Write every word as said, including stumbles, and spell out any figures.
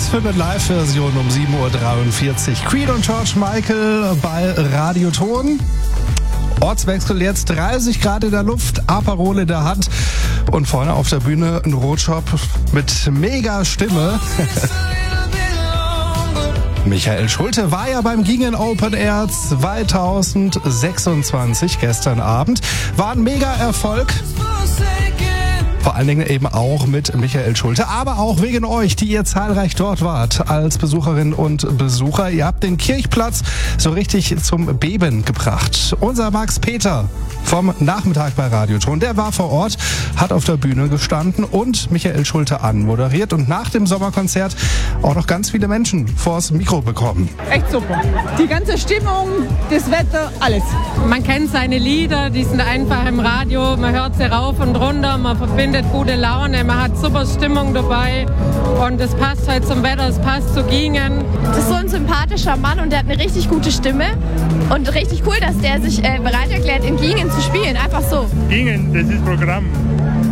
für eine Live-Version um sieben Uhr dreiundvierzig. Queen und George Michael bei Radioton. Ortswechsel jetzt, dreißig Grad in der Luft, Aperol in der Hand und vorne auf der Bühne ein Rotschop mit mega Stimme. Michael Schulte war ja beim Gingen Open Air zwanzig sechsundzwanzig gestern Abend. War ein mega Erfolg. Vor allen Dingen eben auch mit Michael Schulte, aber auch wegen euch, die ihr zahlreich dort wart als Besucherinnen und Besucher. Ihr habt den Kirchplatz so richtig zum Beben gebracht. Unser Max Peter vom Nachmittag bei Radioton, der war vor Ort, hat auf der Bühne gestanden und Michael Schulte anmoderiert und nach dem Sommerkonzert auch noch ganz viele Menschen vors Mikro bekommen. Echt super. Die ganze Stimmung, das Wetter, alles. Man kennt seine Lieder, die sind einfach im Radio, man hört sie rauf und runter, man verbindet gute Laune, man hat super Stimmung dabei und es passt halt zum Wetter, es passt zu Gingen. Das ist so ein sympathischer Mann und der hat eine richtig gute Stimme und richtig cool, dass der sich äh, bereit erklärt, in Gingen zu spielen, einfach so. Gingen, das ist Programm.